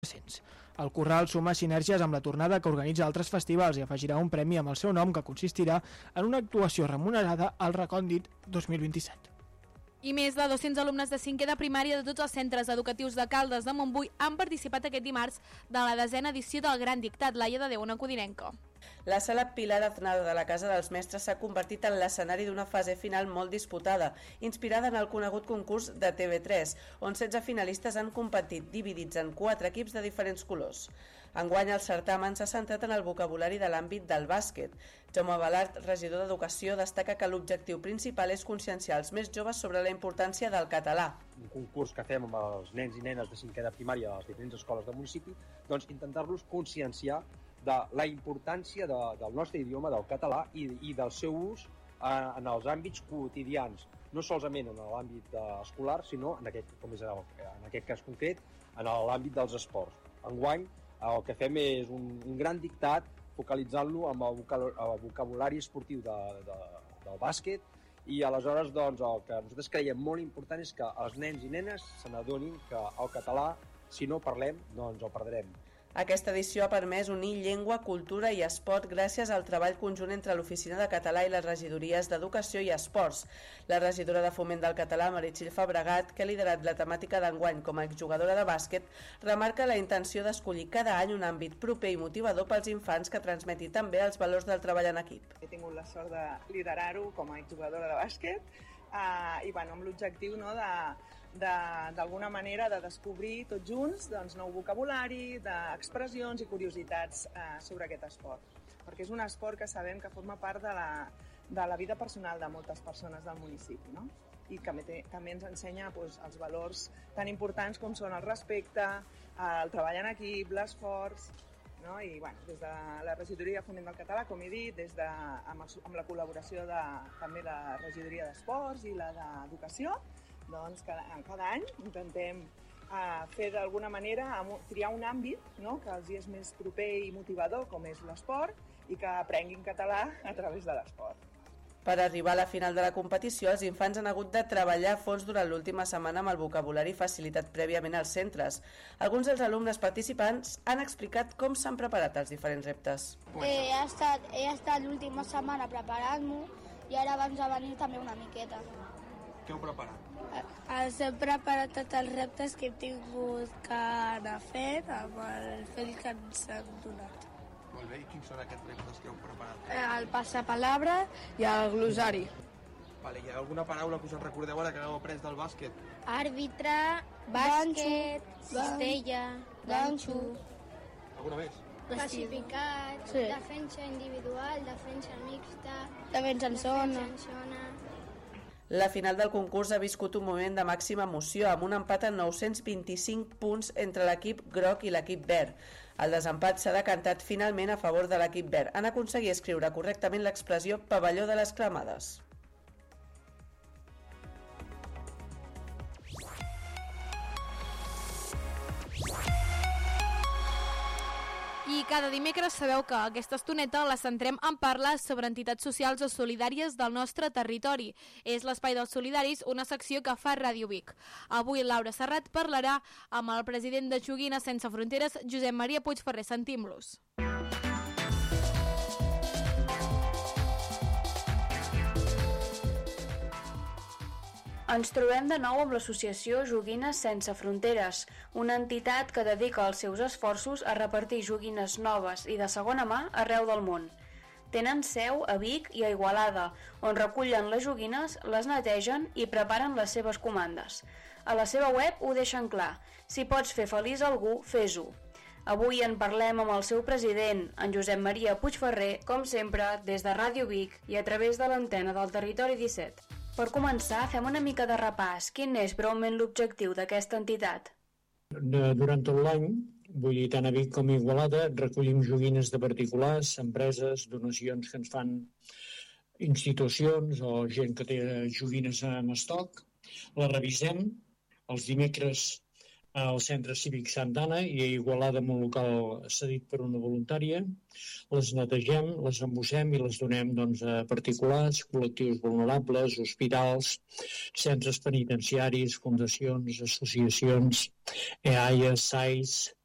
El Corral suma sinergies amb la tornada que organitza altres festivals i afegirà un premi amb el seu nom que consistirà en una actuació remunerada al Recòndit 2027. I més de 200 alumnes de 5è de primària de tots els centres educatius de Caldes de Montbui han participat aquest dimarts de la 10a edició del Gran Dictat, Laia de Déu, una codinenca. La sala Pilar Aznado de la Casa dels Mestres s'ha convertit en l'escenari d'una fase final molt disputada, inspirada en el conegut concurs de TV3, on 16 finalistes han competit, dividits en 4 equips de diferents colors. Enguany el certamen s'ha centrat en el vocabulari de l'àmbit del bàsquet. Jaume Balart, regidor d'Educació, destaca que l'objectiu principal és conscienciar els més joves sobre la importància del català. Un concurs que fem amb els nens i nenes de 5è de primària a les diferents escoles del municipi, doncs intentar-los conscienciar de la importància del nostre idioma, del català i del seu ús en els àmbits quotidians, no solament en l'àmbit escolar, sinó en aquest cas concret, en l'àmbit dels esports. Enguany el que fem és un gran dictat focalitzant-lo amb el vocabulari esportiu del bàsquet, i aleshores doncs, el que nosaltres creiem molt important és que els nens i nenes se n'adonin que el català, si no parlem, doncs el perdrem. Aquesta edició ha permès unir llengua, cultura i esport gràcies al treball conjunt entre l'Oficina de Català i les regidories d'Educació i Esports. La regidora de Foment del Català, Meritxell Fabregat, que ha liderat la temàtica d'enguany com a exjugadora de bàsquet, remarca la intenció d'escollir cada any un àmbit proper i motivador pels infants que transmeti també els valors del treball en equip. He tingut la sort de liderar-ho com a exjugadora de bàsquet i amb l'objectiu d'alguna manera de descobrir tots junts nou vocabulari, d'expressions i curiositats sobre aquest esport. Perquè és un esport que sabem que forma part de la vida personal de moltes persones del municipi, no? I que també ens ensenya els valors tan importants com són el respecte, el treball en equip, l'esforç, no? I des de la regidoria de Foment del Català, com he dit, amb la col·laboració també de la regidoria d'Esports i la d'Educació, doncs cada any intentem fer d'alguna manera, triar un àmbit que els és més proper i motivador, com és l'esport, i que aprenguin català a través de l'esport. Per arribar a la final de la competició, els infants han hagut de treballar a fons durant l'última setmana amb el vocabulari facilitat prèviament als centres. Alguns dels alumnes participants han explicat com s'han preparat els diferents reptes. He estat l'última setmana preparant-m'ho i ara abans de venir també una miqueta. Què heu preparat? He preparat tots els reptes que he tingut que anar fent amb el fil que ens han donat. Molt bé, i quins són aquests reptes que heu preparat? El passapalabra i el glossari. Vale, hi ha alguna paraula que us en recordeu ara que hagueu après del bàsquet? Àrbitre, bàsquet, cistella, ganxo. Alguna més? Classificat, defensa individual, defensa mixta, defensa en zona. La final del concurs ha viscut un moment de màxima emoció amb un empat en 925 punts entre l'equip groc i l'equip verd. El desempat s'ha decantat finalment a favor de l'equip verd en aconseguir escriure correctament l'expressió pavelló de les cremades. I cada dimecres sabeu que aquesta estoneta la centrem en parlar sobre entitats socials o solidàries del nostre territori. És l'Espai dels Solidaris, una secció que fa Ràdio Vic. Avui Laura Serrat parlarà amb el president de Joguines Sense Fronteres, Josep Maria Puigferrer. Sentim-los. Ens trobem de nou amb l'associació Joguines Sense Fronteres, una entitat que dedica els seus esforços a repartir joguines noves i de segona mà arreu del món. Tenen seu a Vic i a Igualada, on recullen les joguines, les netegen i preparen les seves comandes. A la seva web ho deixen clar: si pots fer feliç algú, fes-ho. Avui en parlem amb el seu president, en Josep Maria Puigferrer, com sempre, des de Ràdio Vic i a través de l'antena del Territori 17. Per començar, fem una mica de repàs. Quin és breument l'objectiu d'aquesta entitat? Durant tot l'any, vull dir, tant a Vic com a Igualada, recollim joguines de particulars, empreses, donacions que ens fan institucions o gent que té joguines en estoc. Les revisem els dimecres al Centre Cívic Santa Anna i a Igualada, en un local cedit per una voluntària. Les netegem, les embossem i les donem a particulars, col·lectius vulnerables, hospitals, centres penitenciaris, fundacions, associacions, EAIA, SAIS,